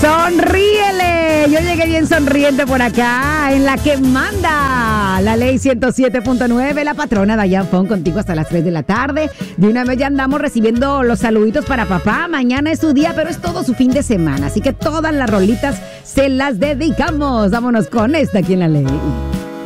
Sonríele. Yo llegué bien sonriente por acá, en la que manda la ley 107.9, la patrona Dayan Fon, contigo hasta las 3 de la tarde. De una vez ya andamos recibiendo los saluditos para papá. Mañana es su día, pero es todo su fin de semana. Así que todas las rolitas se las dedicamos. Vámonos con esta aquí en la ley.